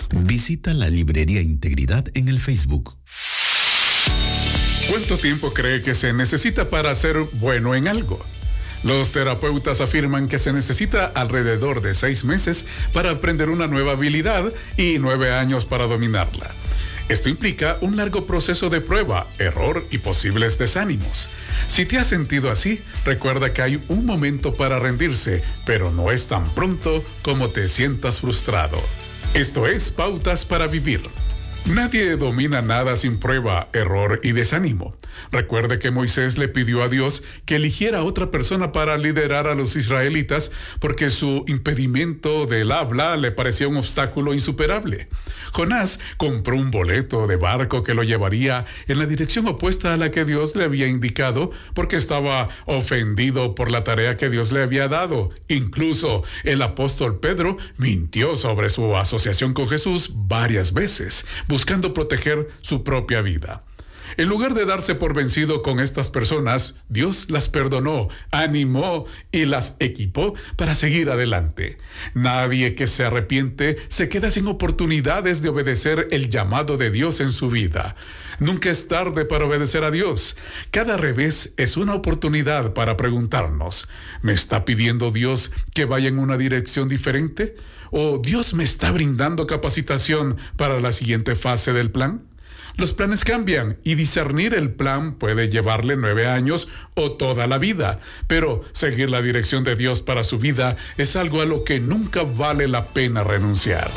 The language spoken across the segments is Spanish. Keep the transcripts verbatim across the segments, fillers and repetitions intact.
Visita la Librería Integridad en el Facebook. ¿Cuánto tiempo cree que se necesita para ser bueno en algo? Los terapeutas afirman que se necesita alrededor de seis meses para aprender una nueva habilidad y nueve años para dominarla. Esto implica un largo proceso de prueba, error y posibles desánimos. Si te has sentido así, recuerda que hay un momento para rendirse, pero no es tan pronto como te sientas frustrado. Esto es Pautas para Vivir. Nadie domina nada sin prueba, error y desánimo. Recuerde que Moisés le pidió a Dios que eligiera a otra persona para liderar a los israelitas porque su impedimento del habla le parecía un obstáculo insuperable. Jonás compró un boleto de barco que lo llevaría en la dirección opuesta a la que Dios le había indicado porque estaba ofendido por la tarea que Dios le había dado. Incluso el apóstol Pedro mintió sobre su asociación con Jesús varias veces, buscando proteger su propia vida. En lugar de darse por vencido con estas personas, Dios las perdonó, animó y las equipó para seguir adelante. Nadie que se arrepiente se queda sin oportunidades de obedecer el llamado de Dios en su vida. Nunca es tarde para obedecer a Dios. Cada revés es una oportunidad para preguntarnos, ¿me está pidiendo Dios que vaya en una dirección diferente? ¿O Dios me está brindando capacitación para la siguiente fase del plan? Los planes cambian y discernir el plan puede llevarle nueve años o toda la vida, pero seguir la dirección de Dios para su vida es algo a lo que nunca vale la pena renunciar.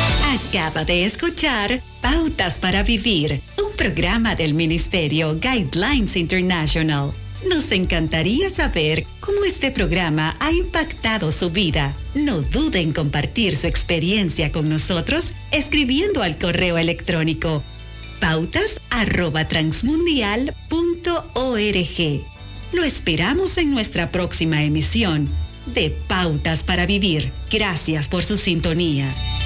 Acaba de escuchar Pautas para Vivir, un programa del Ministerio Guidelines International. Nos encantaría saber cómo este programa ha impactado su vida. No dude en compartir su experiencia con nosotros escribiendo al correo electrónico pautas arroba transmundial punto org. Lo esperamos en nuestra próxima emisión de Pautas para Vivir. Gracias por su sintonía.